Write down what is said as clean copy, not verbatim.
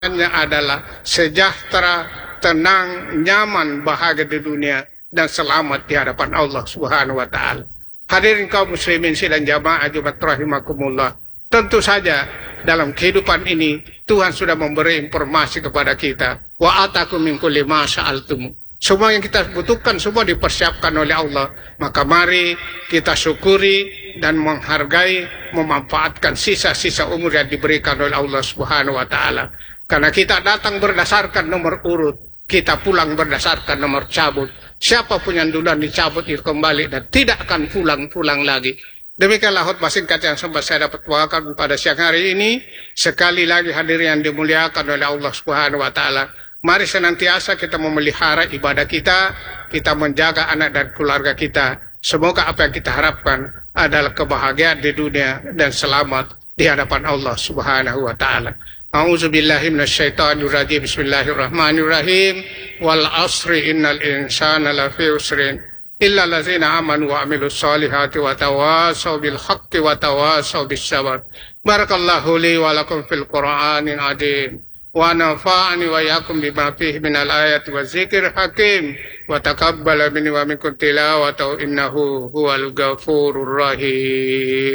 adalah sejahtera, tenang, nyaman, bahagia di dunia, dan selamat di hadapan Allah Subhanahu wa Ta'ala. Hadirin kaum muslimin sidang jamaah Jumat rahimakumullah. Tentu saja dalam kehidupan ini Tuhan sudah memberi informasi kepada kita. Wa atakum min kulli ma sa'altum. Semua yang kita butuhkan semua dipersiapkan oleh Allah. Maka mari kita syukuri dan menghargai, memanfaatkan sisa-sisa umur yang diberikan oleh Allah Subhanahu wa Ta'ala. Karena kita datang berdasarkan nomor urut, kita pulang berdasarkan nomor cabut. Siapapun yang duluan dicabut itu kembali dan tidak akan pulang lagi. Demikianlah khutbah singkat yang sempat saya dapat bawakan pada siang hari ini. Sekali lagi hadirin yang dimuliakan oleh Allah Subhanahu wa Ta'ala. Mari senantiasa kita memelihara ibadah kita menjaga anak dan keluarga kita. Semoga apa yang kita harapkan adalah kebahagiaan di dunia dan selamat di hadapan Allah Subhanahu wa Ta'ala. A'udzubillahi minasyaitonir rajim. Bismillahirrahmanirrahim. Wal asri innal insana lafi usrin illa allazina amanu wa amilus solihati wa tawasaw bil haqqi wa tawasaw bis sabr. Barakallahu li wa lakum fil Qur'anil azim. Wa nafa'ani wa yakum bima fihi minal ayati wa zikir hakim wa taqabbala minni wa minkum tilawatahu innahu huwal ghafurur rahim.